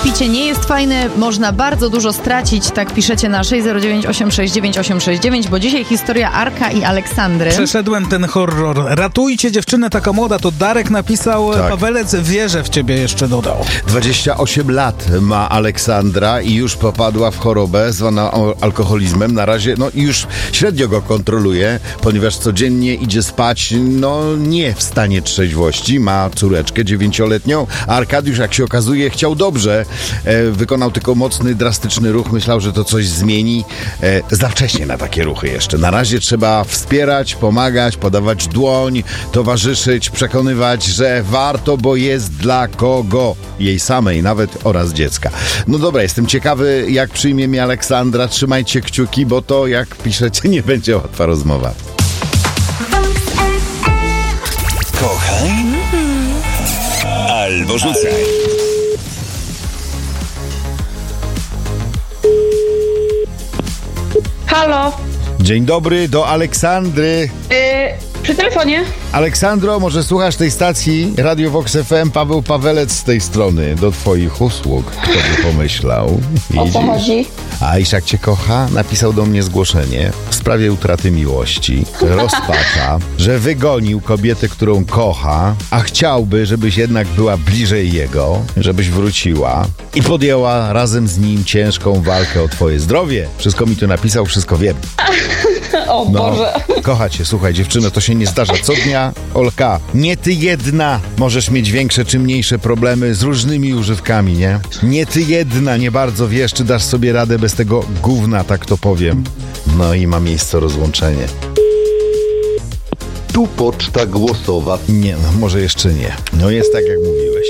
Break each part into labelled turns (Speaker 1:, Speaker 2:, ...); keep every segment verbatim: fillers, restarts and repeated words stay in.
Speaker 1: picie nie jest fajne, można bardzo dużo stracić, tak piszecie na sześć zero dziewięć osiem sześć dziewięć osiem sześć dziewięć, bo dzisiaj historia Arka i Aleksandry.
Speaker 2: Przeszedłem ten horror. Ratujcie dziewczynę, taka młoda, to Darek napisał, tak. Pawelec, wierzę w ciebie, jeszcze dodał.
Speaker 3: dwadzieścia osiem lat ma Aleksandra i już popadła w chorobę zwaną alkoholizmem. Na razie, no już średnio go kontroluje, ponieważ codziennie idzie spać, no nie w stanie trzeźwości. Ma córeczkę dziewięcioletnią, a Arkadiusz, jak się okazuje, chciał dobrze. E, wykonał tylko mocny, drastyczny ruch. Myślał, że to coś zmieni. E, za wcześnie na takie ruchy jeszcze. Na razie trzeba wspierać, pomagać, podawać dłoń, towarzyszyć, przekonywać, że warto, bo jest dla kogo? Jej samej nawet oraz dziecka. No dobra, jestem ciekawy, jak przyjmie mnie Aleksandra. Trzymajcie kciuki, bo to, jak piszecie, nie będzie łatwa rozmowa.
Speaker 4: Kochaj albo rzucaj.
Speaker 5: Halo.
Speaker 3: Dzień dobry, do Aleksandry.
Speaker 5: Yy, przy telefonie.
Speaker 3: Aleksandro, może słuchasz tej stacji Radio Vox F M? Paweł Pawelec z tej strony, do twoich usług. Kto by pomyślał?
Speaker 5: O co chodzi?
Speaker 3: A Iszak cię kocha, napisał do mnie zgłoszenie w sprawie utraty miłości. Rozpacza, że wygonił kobietę, którą kocha, a chciałby, żebyś jednak była bliżej jego, żebyś wróciła i podjęła razem z nim ciężką walkę o twoje zdrowie. Wszystko mi tu napisał, wszystko wiem.
Speaker 5: O
Speaker 3: No,
Speaker 5: Boże.
Speaker 3: kocha cię, słuchaj dziewczyno, to się nie zdarza co dnia. Olka, nie ty jedna możesz mieć większe czy mniejsze problemy z różnymi używkami, nie? Nie ty jedna, nie bardzo wiesz, czy dasz sobie radę bez tego gówna, tak to powiem. No i ma miejsce rozłączenie.
Speaker 6: Tu poczta głosowa.
Speaker 3: Nie, no może jeszcze nie. No jest tak, jak mówiłeś.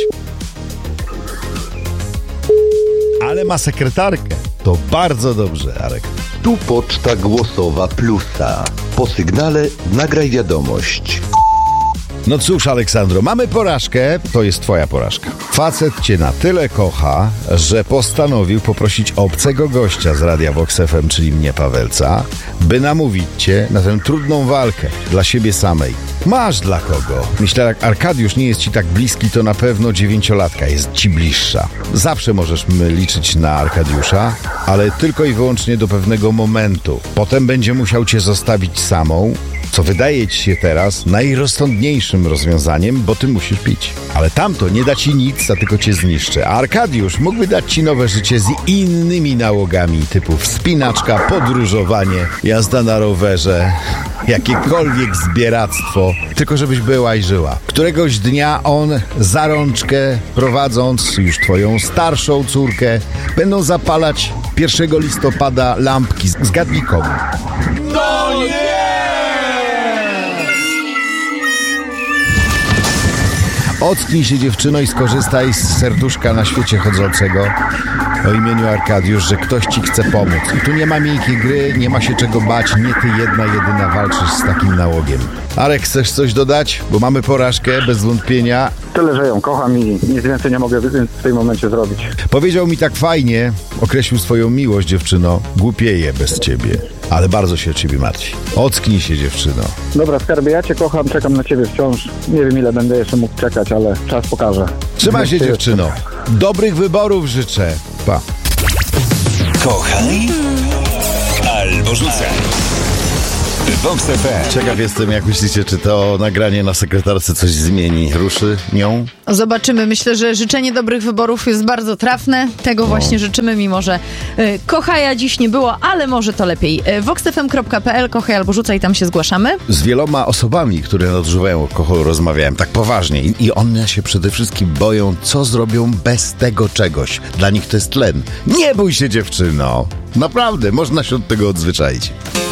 Speaker 3: Ale ma sekretarkę. To bardzo dobrze, Arek.
Speaker 6: Tu poczta głosowa plusa. Po sygnale nagraj wiadomość.
Speaker 3: No cóż, Aleksandro, mamy porażkę, to jest twoja porażka. Facet cię na tyle kocha, że postanowił poprosić obcego gościa z Radia Vox F M, czyli mnie, Pawelca, by namówić cię na tę trudną walkę dla siebie samej. Masz dla kogo. Myślę, jak Arkadiusz nie jest ci tak bliski, to na pewno dziewięciolatka jest ci bliższa. Zawsze możesz liczyć na Arkadiusza, ale tylko i wyłącznie do pewnego momentu. Potem będzie musiał cię zostawić samą, co wydaje ci się teraz najrozsądniejszym rozwiązaniem, bo ty musisz pić. Ale tamto nie da ci nic, a tylko cię zniszczy. A Arkadiusz mógłby dać ci nowe życie z innymi nałogami, typu wspinaczka, podróżowanie, jazda na rowerze, jakiekolwiek zbieractwo, tylko żebyś była i żyła. Któregoś dnia on za rączkę, prowadząc już twoją starszą córkę, będą zapalać pierwszego listopada lampki. Zgadnij komu.
Speaker 2: No nie!
Speaker 3: Ocknij się, dziewczyno, i skorzystaj z serduszka na świecie chodzącego o imieniu Arkadiusz, że ktoś ci chce pomóc. I tu nie ma miękkiej gry, nie ma się czego bać, nie ty jedna, jedyna walczysz z takim nałogiem. Arek, chcesz coś dodać? Bo mamy porażkę, bez wątpienia.
Speaker 7: Tyle, że ją kocham i nic więcej nie mogę w tym momencie zrobić.
Speaker 3: Powiedział mi tak fajnie, określił swoją miłość, dziewczyno. Głupieje bez ciebie, ale bardzo się o ciebie martwi. Ocknij się, dziewczyno.
Speaker 7: Dobra, skarbie, ja cię kocham, czekam na ciebie wciąż. Nie wiem, ile będę jeszcze mógł czekać, ale czas pokaże.
Speaker 3: Trzymaj się, dziewczyno. Dobrych wyborów życzę. Pa.
Speaker 4: Kochaj albo rzucaj. Vox F M.
Speaker 3: Ciekaw jestem, jak myślicie, czy to nagranie na sekretarce coś zmieni? Ruszy nią?
Speaker 1: Zobaczymy. Myślę, że życzenie dobrych wyborów jest bardzo trafne. Tego właśnie życzymy, mimo że y, kochaja dziś nie było, ale może to lepiej. Y, vox f m kropka p l, kochaj albo rzucaj, tam się zgłaszamy.
Speaker 3: Z wieloma osobami, które nadużywają alkoholu, rozmawiałem tak poważnie I, i one się przede wszystkim boją, co zrobią bez tego czegoś. Dla nich to jest tlen. Nie bój się, dziewczyno. Naprawdę, można się od tego odzwyczaić.